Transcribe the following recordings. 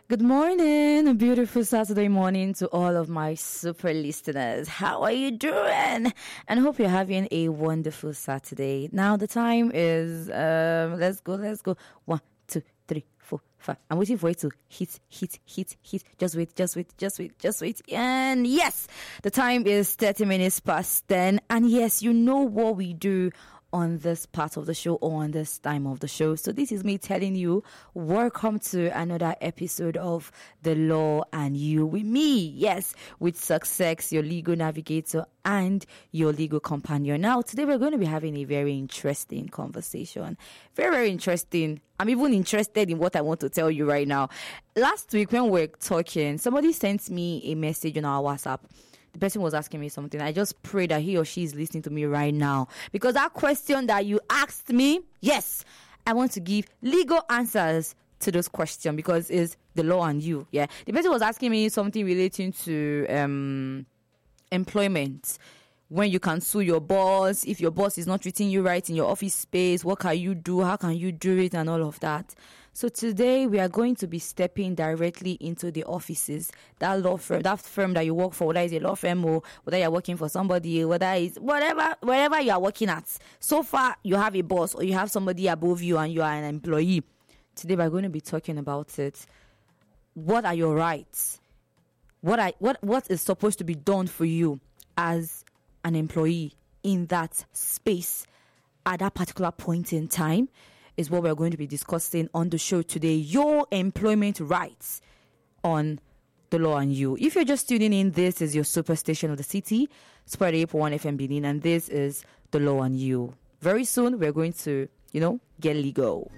Good morning, a beautiful Saturday morning to all of my super listeners. How are you doing? And hope you're having a wonderful Saturday. Now the time is, let's go. 1, 2, 3, 4, 5. I'm waiting for it to hit. Just wait. And yes, the time is 30 minutes past 10. And yes, you know what we do on this part of the show or on this time of the show. So this is me telling you, welcome to another episode of The Law and You with me. Yes, with Success, your legal navigator and your legal companion. Now, today we're going to be having a very interesting conversation. Very, very interesting. I'm even interested in what I want to tell you right now. Last week when we were talking, somebody sent me a message on our WhatsApp. The person was asking me something. I just pray that he or she is listening to me right now. Because that question that you asked me, yes, I want to give legal answers to those questions because it's the law and you. Yeah. The person was asking me something relating to employment. When you can sue your boss, if your boss is not treating you right in your office space, what can you do? How can you do it? And all of that. So today we are going to be stepping directly into the offices, that law firm, that firm that you work for, whether it's a law firm or whether you're working for somebody, whether it's wherever you are working at. So far, you have a boss or you have somebody above you and you are an employee. Today we're going to be talking about it. What are your rights? What is supposed to be done for you as an employee in that space at that particular point in time is what we're going to be discussing on the show today. Your employment rights on The Law and You. If you're just tuning in, this is your superstation of the city, Super 8.1 FM Benin, and this is The Law and You. Very soon, we're going to, get legal.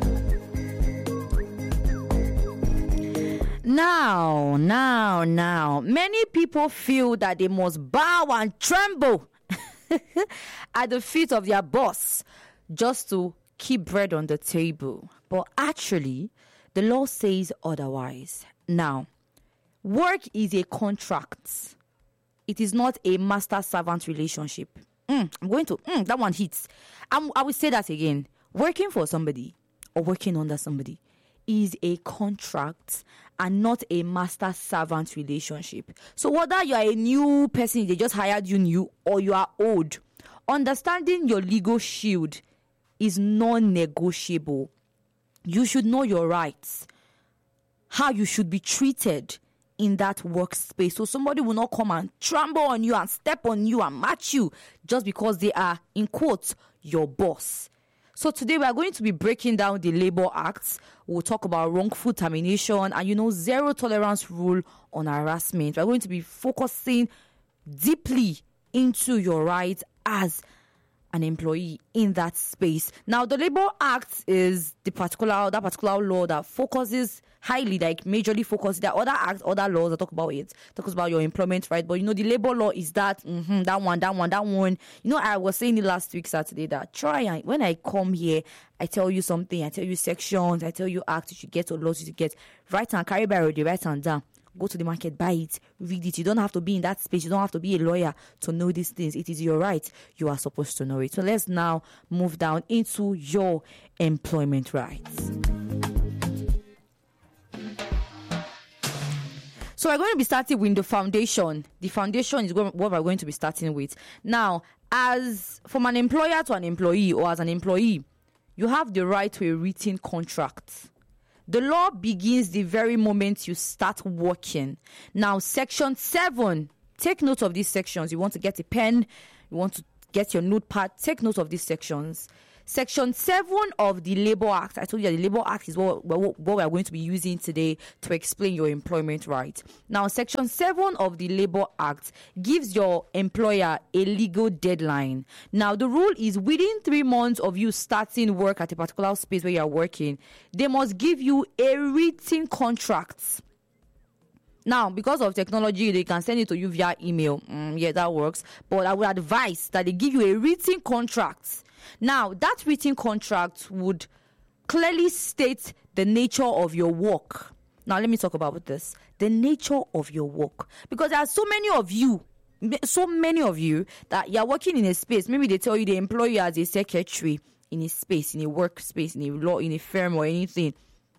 Now, many people feel that they must bow and tremble at the feet of their boss just to keep bread on the table. But actually, the law says otherwise. Now, work is a contract. It is not a master-servant relationship. That one hits. I will say that again. Working for somebody or working under somebody is a contract and not a master-servant relationship. So whether you are a new person, they just hired you new, or you are old, understanding your legal shield is non-negotiable. You should know your rights, how you should be treated in that workspace. So somebody will not come and trample on you and step on you and match you just because they are, in quotes, your boss. So today we are going to be breaking down the Labor Acts. We'll talk about wrongful termination and, zero tolerance rule on harassment. We're going to be focusing deeply into your rights as an employee in that space. Now, the Labor Act is that particular law that focuses highly, majorly focuses. There are other acts, other laws that talk about it. Talks about your employment right, but the labor law is that that one. I was saying it last week Saturday that when I come here, I tell you something, I tell you sections, I tell you acts you should get or laws you should get. Write and carry by the write and down. Go to the market, buy it, read it. You don't have to be in that space. You don't have to be a lawyer to know these things. It is your right. You are supposed to know it. So let's now move down into your employment rights. So we're going to be starting with the foundation. The foundation is what we're going to be starting with. Now, as from an employer to an employee or as an employee, you have the right to a written contract. The law begins the very moment you start working. Now, Section 7, take note of these sections. You want to get a pen, you want to get your notepad, take note of these sections. Section 7 of the Labor Act, I told you that the Labor Act is what we are going to be using today to explain your employment right. Now, Section 7 of the Labor Act gives your employer a legal deadline. Now, the rule is within 3 months of you starting work at a particular space where you are working, they must give you a written contract. Now, because of technology, they can send it to you via email. Yeah, that works. But I would advise that they give you a written contract. Now, that written contract would clearly state the nature of your work. Now, let me talk about this. The nature of your work. Because there are so many of you that you're working in a space. Maybe they tell you they employ you as a secretary in a space, in a workspace, in a law, in a firm or anything.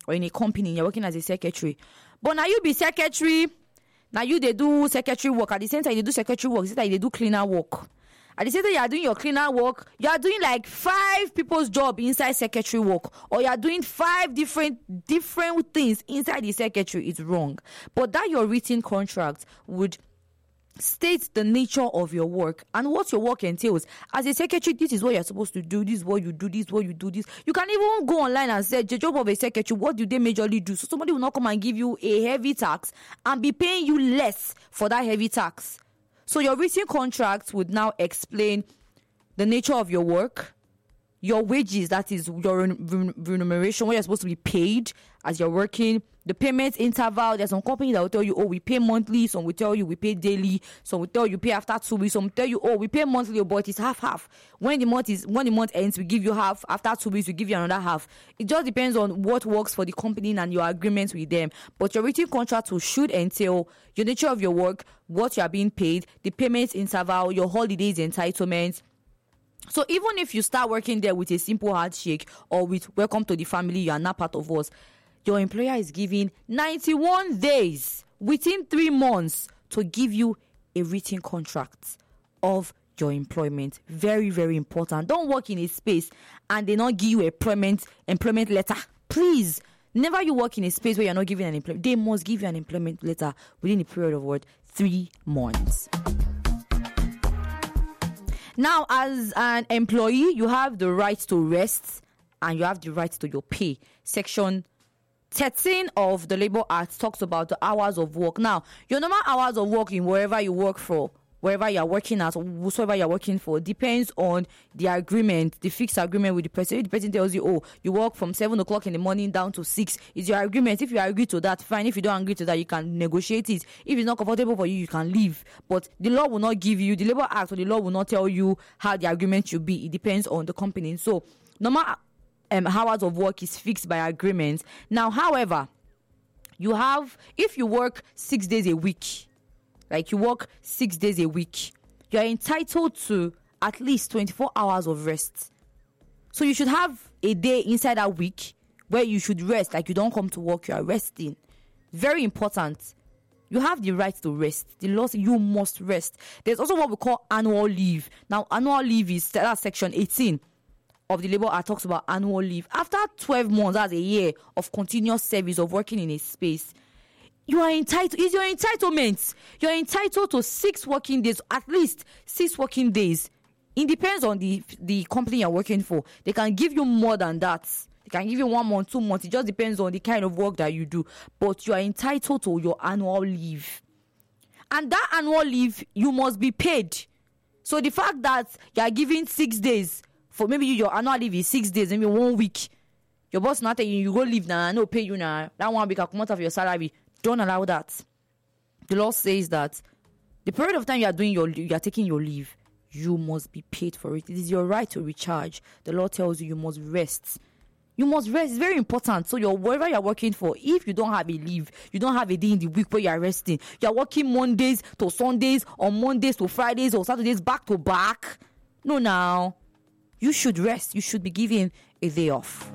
or in a company, you're working as a secretary. But now you be secretary, now you they do secretary work. At the same time, they do secretary work. At the same time, they do cleaner work. At the same time, you are doing your cleaner work. You are doing like 5 people's job inside secretary work, or you are doing 5 different things inside the secretary. It's wrong. But that your written contract would state the nature of your work and what your work entails. As a secretary, this is what you're supposed to do. This is what you do. This is what you do. This. You can even go online and say the job of a secretary. What do they majorly do? So somebody will not come and give you a heavy tax and be paying you less for that heavy tax. So your written contract would now explain the nature of your work, your wages, that is your remuneration, what you're supposed to be paid as you're working, the payment interval. There's some companies that will tell you, oh, we pay monthly. Some will tell you we pay daily. Some will tell you pay after 2 weeks. Some will tell you, oh, we pay monthly, but it's half. When the month ends, we give you half. After 2 weeks, we give you another half. It just depends on what works for the company and your agreements with them. But your written contract should entail your nature of your work, what you are being paid, the payment interval, your holidays entitlements. So even if you start working there with a simple handshake or with welcome to the family, you are not part of us, your employer is giving 91 days within 3 months to give you a written contract of your employment. Very, very important. Don't work in a space and they not give you a employment letter. Please, never you work in a space where you're not giving an employment. They must give you an employment letter within a period of 3 months. Now, as an employee, you have the right to rest and you have the right to your pay. Section 13 of the Labour Act talks about the hours of work. Now, your normal hours of work in wherever you work for, wherever you're working at, or whosoever you're working for, depends on the agreement, the fixed agreement with the person. If the person tells you, oh, you work from 7 o'clock in the morning down to 6, it's your agreement. If you agree to that, fine. If you don't agree to that, you can negotiate it. If it's not comfortable for you, you can leave. But the law will not give you, the Labour Act or the law will not tell you how the agreement should be. It depends on the company. So, normal hours of work is fixed by agreement. Now, however, if you work 6 days a week, like you work 6 days a week, you are entitled to at least 24 hours of rest. So you should have a day inside that week where you should rest, like you don't come to work, you are resting. Very important. You have the right to rest. The law says you must rest. There's also what we call annual leave. Now, annual leave is that's section 18 of the Labour Act talks about annual leave. After 12 months, that's a year of continuous service of working in a space, you are entitled. It's your entitlement. You're entitled to 6 working days, at least 6 working days. It depends on the company you're working for. They can give you more than that. They can give you 1 month, 2 months. It just depends on the kind of work that you do. But you are entitled to your annual leave. And that annual leave, you must be paid. So the fact that you are giving 6 days, for maybe your annual leave is 6 days, maybe 1 week, your boss not telling you go leave now, no pay you now, that 1 week will come out of your salary. Don't allow that. The law says that the period of time you are taking your leave, you must be paid for it. It is your right to recharge. The law tells you must rest. You must rest. It's very important. So wherever you're working for, if you don't have a leave, you don't have a day in the week where you're resting, you're working Mondays to Sundays or Mondays to Fridays or Saturdays back to back. No, now. You should rest. You should be given a day off.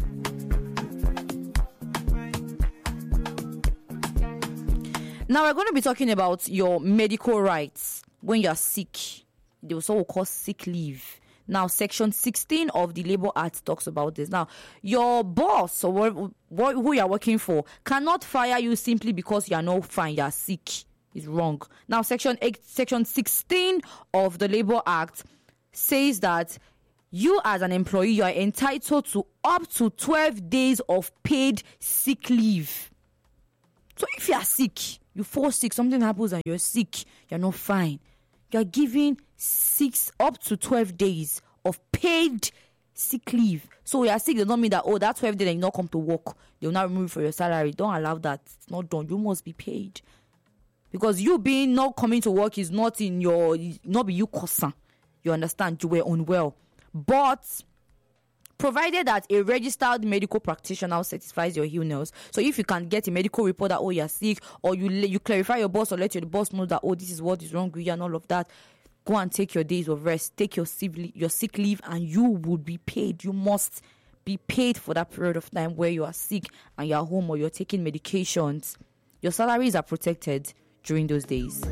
Now, we're going to be talking about your medical rights when you're sick. They also will call sick leave. Now, section 16 of the Labour Act talks about this. Now, your boss or who you're working for cannot fire you simply because you are not fine, you're sick. It's wrong. Now, section 16 of the Labour Act says that you as an employee, you are entitled to up to 12 days of paid sick leave. So if you are sick, you fall sick, something happens and you're sick, you're not fine, you're given 6 up to 12 days of paid sick leave. So you're sick does not mean that, that 12 days you not come to work, they'll not remove for your salary. Don't allow that. It's not done. You must be paid. Because you being not coming to work is not be you concern. You understand? You were unwell. But provided that a registered medical practitioner certifies your illness, so if you can get a medical report that you're sick, or you clarify your boss or let your boss know that this is what is wrong with you and all of that, go and take your days of rest, take your sick leave, and you would be paid. You must be paid for that period of time where you are sick and you're home or you're taking medications. Your salaries are protected during those days.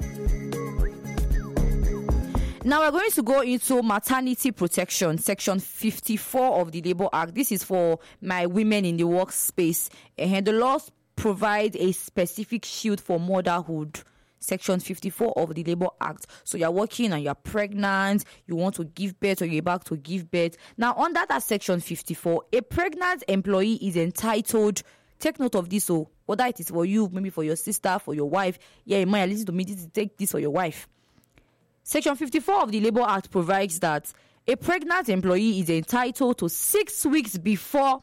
Now we're going to go into maternity protection, section 54 of the Labour Act. This is for my women in the workspace. And the laws provide a specific shield for motherhood. Section 54 of the Labour Act. So you're working and you're pregnant, you want to give birth or you're about to give birth. Now under that section 54, a pregnant employee is entitled, take note of this, so whether it is for you, maybe for your sister, for your wife, you might listen to me, take this for your wife. Section 54 of the Labour Act provides that a pregnant employee is entitled to 6 weeks before,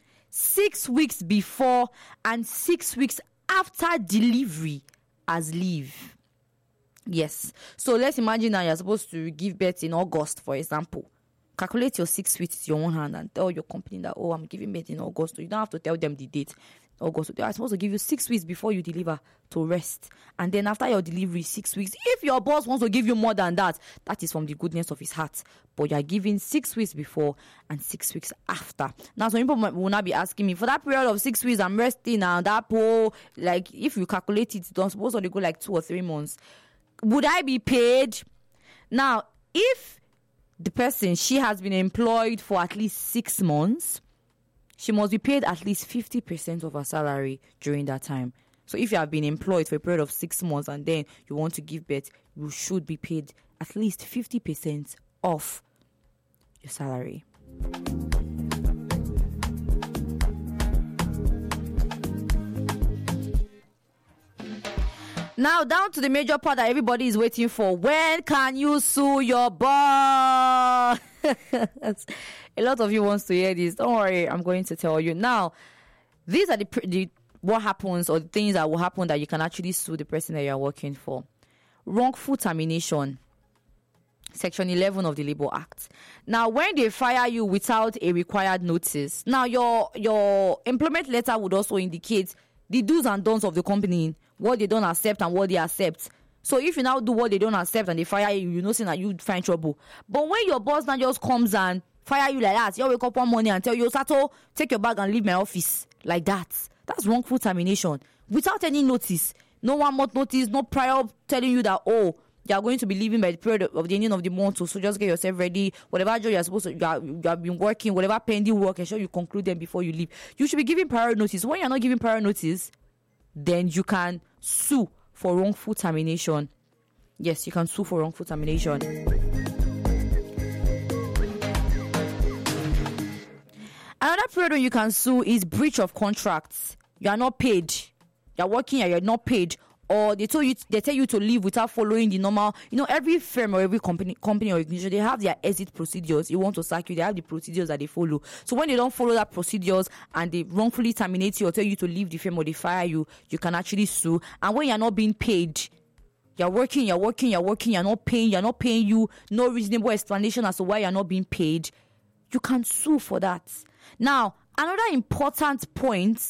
and 6 weeks after delivery as leave. Yes. So let's imagine that you're supposed to give birth in August, for example. Calculate your 6 weeks in your own hand and tell your company that, I'm giving birth in August. So you don't have to tell them the date. August. They are supposed to give you 6 weeks before you deliver to rest. And then after your delivery, 6 weeks. If your boss wants to give you more than that, that is from the goodness of his heart. But you are giving 6 weeks before and 6 weeks after. Now, some people will not be asking me, for that period of 6 weeks, I'm resting and that like, if you calculate it, it's supposed to go like 2 or 3 months. Would I be paid? Now, if the person, she has been employed for at least 6 months, she must be paid at least 50% of her salary during that time. So if you have been employed for a period of 6 months and then you want to give birth, you should be paid at least 50% of your salary. Now, down to the major part that everybody is waiting for. When can you sue your boss? A lot of you wants to hear this. Don't worry, I'm going to tell you. Now, these are the what happens or the things that will happen that you can actually sue the person that you are working for. Wrongful termination. Section 11 of the Labour Act. Now, when they fire you without a required notice, now your employment letter would also indicate the do's and don'ts of the company, what they don't accept and what they accept. So if you now do what they don't accept and they fire you, you know that you find trouble. But when your boss now just comes and fire you like that, you wake up one morning and tell you, Sato, take your bag and leave my office, like that. That's wrongful termination. Without any notice. No 1 month notice, no prior telling you that, you are going to be leaving by the period of the ending of the month, so just get yourself ready. Whatever job you are supposed to, you have been working, whatever pending work, ensure you conclude them before you leave. You should be giving prior notice. When you're not giving prior notice, then you can sue for wrongful termination. Yes, you can sue for wrongful termination. Another period when you can sue is breach of contracts. You are not paid. You are working and you are not paid. Or they tell you to leave without following the normal, every firm or every company or organization, they have their exit procedures. You want to sack you, they have the procedures that they follow. So when they don't follow that procedures and they wrongfully terminate you or tell you to leave the firm or they fire you, you can actually sue. And when you're not being paid, you're working, you're not paying you, no reasonable explanation as to why you're not being paid, you can sue for that. Now, another important point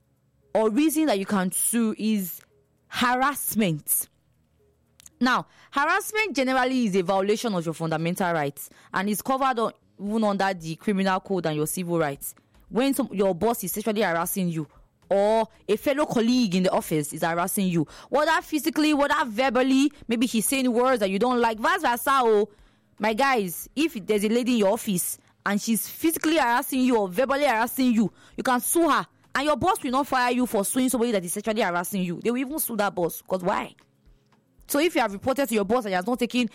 or reason that you can sue is harassment. Now, harassment generally is a violation of your fundamental rights and is covered even under the criminal code and your civil rights. When your boss is sexually harassing you or a fellow colleague in the office is harassing you, whether physically, whether verbally, maybe he's saying words that you don't like, vice versa. My guys, if there's a lady in your office and she's physically harassing you or verbally harassing you, you can sue her. And your boss will not fire you for suing somebody that is sexually harassing you. They will even sue that boss. Because why? So if you have reported to your boss and he has not taken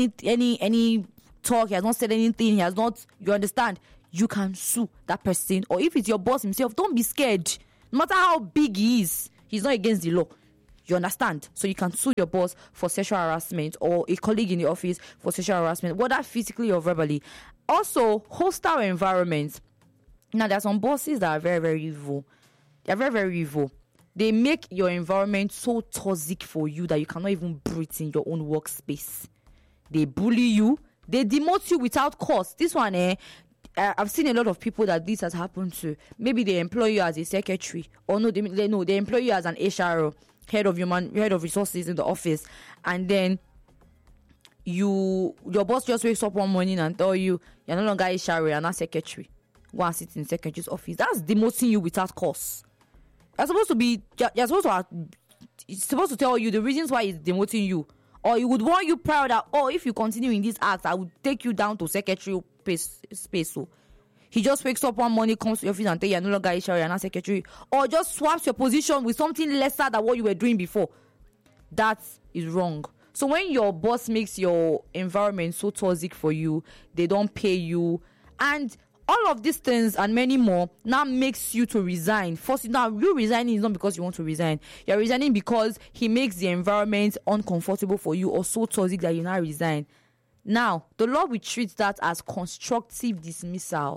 any talk, he has not said anything, you understand, you can sue that person. Or if it's your boss himself, don't be scared. No matter how big he is, he's not against the law. You understand? So you can sue your boss for sexual harassment or a colleague in the office for sexual harassment, whether physically or verbally. Also, hostile environment. Now, there are some bosses that are very, very evil. They're very, very evil. They make your environment so toxic for you that you cannot even breathe in your own workspace. They bully you. They demote you without cause. This one, I've seen a lot of people that this has happened to. Maybe they employ you as a secretary. Or they employ you as an HR, head of resources in the office. And then your boss just wakes up one morning and tell you, you're no longer HR, you're not secretary. go and sit in the secretary's office. That's demoting you without cause. You're supposed to tell you the reasons why it's demoting you. Or it would warn you prior that, if you continue in this act, I would take you down to secretary space. So he just wakes up one morning, comes to your office and tells you you're no longer HR, you're not secretary. Or just swaps your position with something lesser than what you were doing before. That is wrong. So when your boss makes your environment so toxic for you, they don't pay you, and all of these things and many more now makes you to resign. First, now you resigning is not because you want to resign. You're resigning because he makes the environment uncomfortable for you or so toxic that you now resign. Now, the law will treat that as constructive dismissal.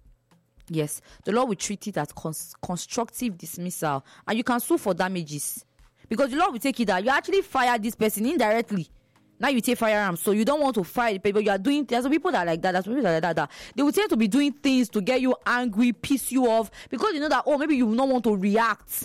Yes, the law will treat it as constructive dismissal, and you can sue for damages because the law will take it that you actually fired this person indirectly. Now you take firearms, so you don't want to fire the people. You are doing. There's some people that are like that. There's some people that are like that. They will tend to be doing things to get you angry, piss you off, because you know that maybe you will not want to react.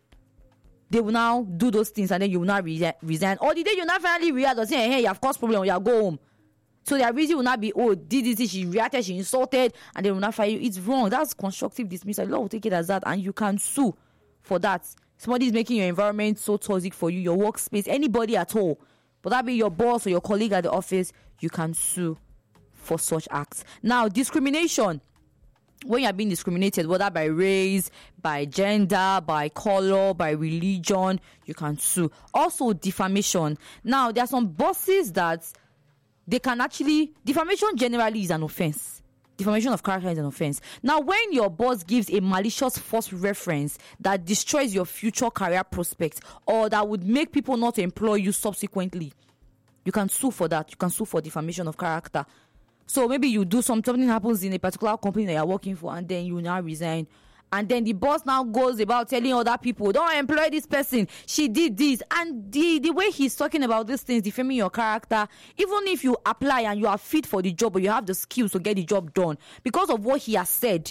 They will now do those things, and then you will not resign. Or the day you not finally react or say, "Hey, you have caused problem. You go home." So their reason will not be, did this, she reacted, she insulted, and they will not fire you. It's wrong. That's constructive dismissal. The law will take it as that, and you can sue for that. Somebody is making your environment so toxic for you, your workspace, anybody at all. But that be your boss or your colleague at the office, you can sue for such acts. Now, discrimination. When you are being discriminated, whether by race, by gender, by color, by religion, you can sue. Also, defamation. Now, there are some bosses that they can actually... Defamation generally is an offense. Defamation of character is an offense. Now, when your boss gives a malicious false reference that destroys your future career prospects or that would make people not employ you subsequently, you can sue for that. You can sue for defamation of character. So maybe you do something happens in a particular company that you're working for, and then you now resign. And then the boss now goes about telling other people, don't employ this person. She did this. And the way he's talking about these things, defaming your character, even if you apply and you are fit for the job or you have the skills to get the job done, because of what he has said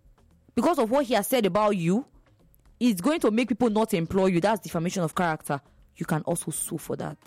about you, it's going to make people not employ you. That's defamation of character. You can also sue for that.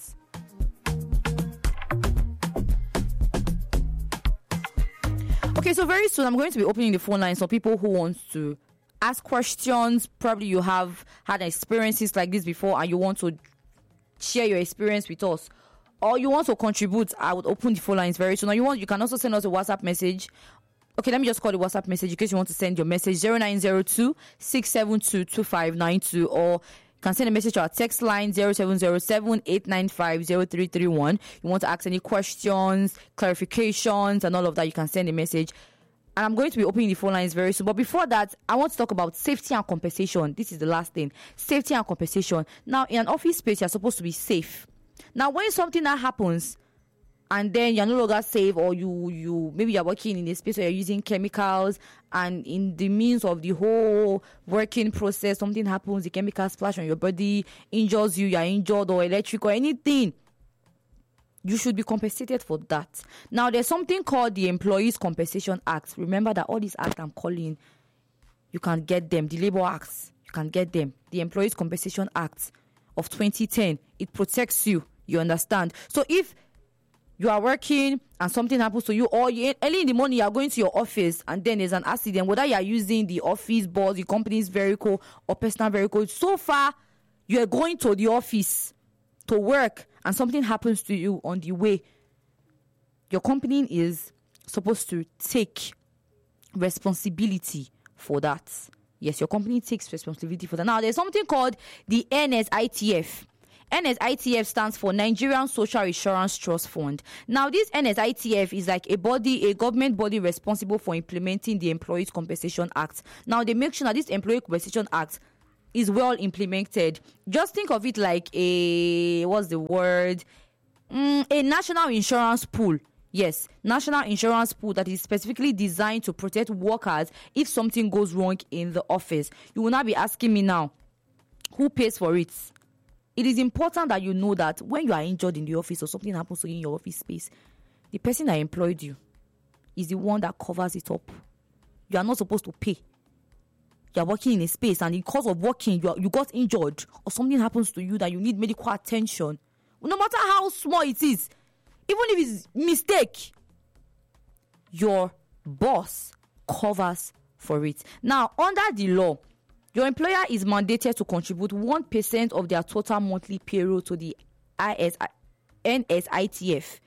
Okay, so very soon I'm going to be opening the phone lines for people who want to ask questions. Probably you have had experiences like this before and you want to share your experience with us, or you want to contribute. I would open the phone lines very soon. Or you can also send us a WhatsApp message. Okay, let me just call the WhatsApp message in case you want to send your message. 0902 672 2592, or you can send a message to our text line 0707 895 0331. You want to ask any questions, clarifications, and all of that, you can send a message. And I'm going to be opening the phone lines very soon. But before that, I want to talk about safety and compensation. This is the last thing. Safety and compensation. Now, in an office space, you're supposed to be safe. Now, when something that happens, and then you're no longer safe, or you maybe you're working in a space where you're using chemicals, and in the means of the whole working process, something happens, the chemical splash on your body, injures you, you're injured, or electric, or anything, you should be compensated for that. Now, there's something called the Employees Compensation Act. Remember that all these acts I'm calling, you can get them. The Labor Acts, you can get them. The Employees Compensation Act of 2010, it protects you. You understand? So if you are working and something happens to you, or early in the morning you are going to your office and then there's an accident, whether you are using the office bus, the company's vehicle, or personal vehicle, so far you are going to the office to work and something happens to you on the way, your company is supposed to take responsibility for that. Yes, your company takes responsibility for that. Now, there's something called the NSITF. NSITF stands for Nigerian Social Insurance Trust Fund. Now, this NSITF is like a government body responsible for implementing the Employees Compensation Act. Now, they make sure that this Employee Compensation Act is well implemented. Just think of it like a national insurance pool. Yes, national insurance pool that is specifically designed to protect workers if something goes wrong in the office. You will not be asking me now, who pays for it? It is important that you know that when you are injured in the office or something happens to you in your office space, the person that employed you is the one that covers it up. You are not supposed to pay. You are working in a space, and because of working, you got injured, or something happens to you that you need medical attention. No matter how small it is, even if it's mistake, your boss covers for it. Now, under the law, your employer is mandated to contribute 1% of their total monthly payroll to the NSITF,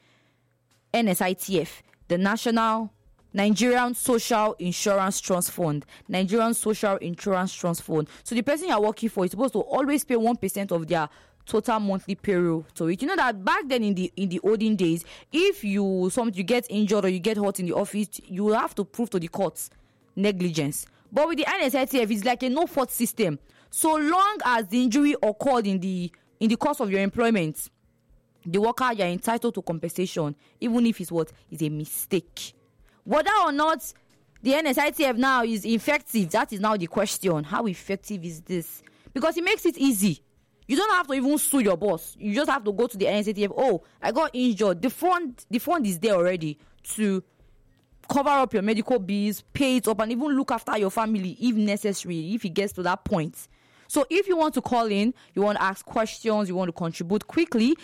the Nigerian Social Insurance Trust Fund. Nigerian Social Insurance Trust Fund. So the person you're working for is supposed to always pay 1% of their total monthly payroll to it. You know that back then in the olden days, if you get injured or you get hurt in the office, you will have to prove to the courts negligence. But with the NSITF, it's like a no-fault system. So long as the injury occurred in the course of your employment, the worker, you're entitled to compensation, even if it's a mistake. Whether or not the NSITF now is effective, that is now the question. How effective is this? Because it makes it easy. You don't have to even sue your boss. You just have to go to the NSITF. Oh, I got injured. The fund is there already to cover up your medical bills, pay it up, and even look after your family if necessary, if it gets to that point. So if you want to call in, you want to ask questions, you want to contribute quickly,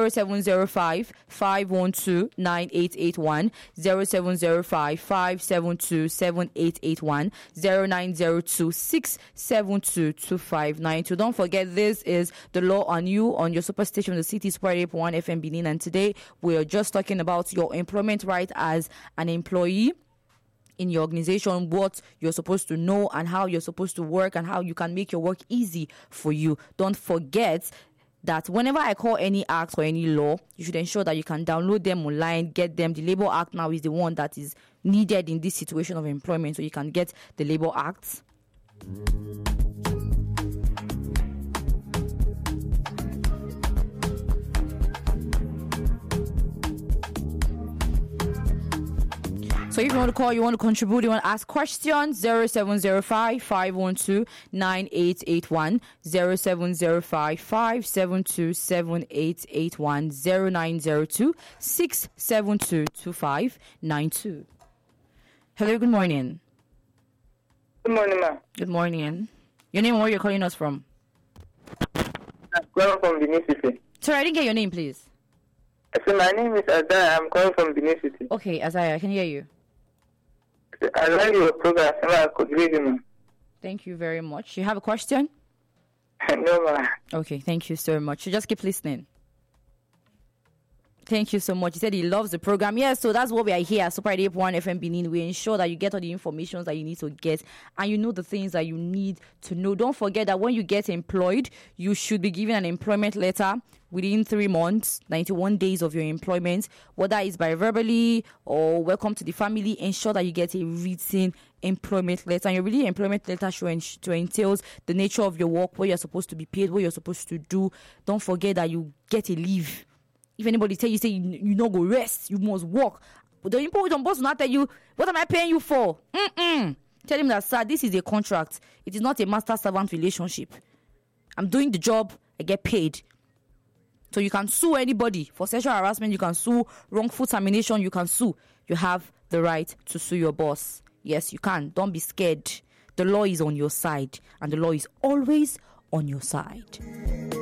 0705-512-9881, 0705-572-7881, 0902-672-2592. Don't forget, this is the law on you on your superstation, the City Super 8.1 FM Benin, and today we're just talking about your employment right as an employee in your organization, what you're supposed to know and how you're supposed to work and how you can make your work easy for you. Don't forget that whenever I call any act or any law, you should ensure that you can download them online, get them. The Labour Act now is the one that is needed in this situation of employment, so you can get the Labour Act. So if you want to call, you want to contribute, you want to ask questions, 0705-512-9881, 0705-572-7881, 0902-672-2592. Hello, good morning. Good morning, ma'am. Good morning. Your name and where you're calling us from? I'm calling from Benin City. Sorry, I didn't get your name, please. So my name is Azaya. I'm calling from Benin City. Okay, Azaya, I can hear you. I like your program. I could read you, ma'am. Thank you very much. You have a question? No, ma'am. Okay, thank you so much. You just keep listening. Thank you so much. He said he loves the program. Yes, so that's what we are here at Super 8.1 FM Benin. We ensure that you get all the information that you need to get and you know the things that you need to know. Don't forget that when you get employed, you should be given an employment letter within 3 months, 91 days of your employment, whether it's by verbally or welcome to the family. Ensure that you get a written employment letter. And your really employment letter should entails the nature of your work, what you're supposed to be paid, what you're supposed to do. Don't forget that you get a leave. If anybody tell you, say you not go rest, you must work. But the important boss will not tell you, what am I paying you for? Tell him that, sir, this is a contract. It is not a master-servant relationship. I'm doing the job, I get paid. So you can sue anybody for sexual harassment, you can sue wrongful termination, you can sue. You have the right to sue your boss. Yes, you can. Don't be scared. The law is on your side, and the law is always on your side.